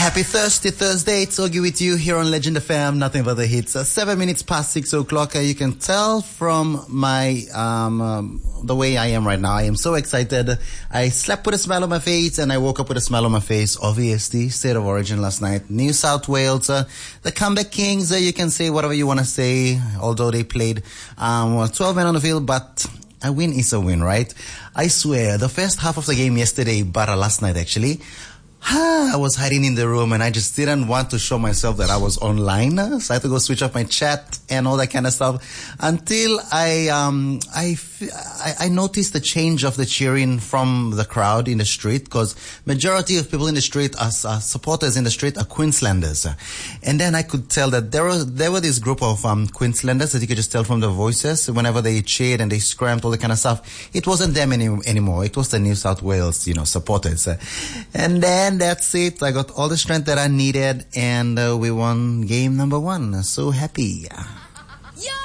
Happy Thursday. It's Ogie with you here on Legend FM. Nothing but the hits. 7 minutes past 6 o'clock. You can tell from my the way I am right now. I am so excited. I slept with a smile on my face and I woke up with a smile on my face. Obviously, State of Origin last night. New South Wales, the Comeback Kings. You can say whatever you want to say. Although they played 12 men on the field, but a win is a win, right? I swear, the first half of the game yesterday, but last night actually, I was hiding in the room and I just didn't want to show myself that I was online. So I had to go switch off my chat and all that kind of stuff until I noticed the change of the cheering from the crowd in the street, because majority of people in the street are supporters in the street are Queenslanders. And then I could tell that there were this group of Queenslanders that you could just tell from their voices whenever they cheered and they screamed, all that kind of stuff. It wasn't them anymore. It was the New South Wales, supporters. And then that's it. I got all the strength that I needed and we won game number 1. So happy.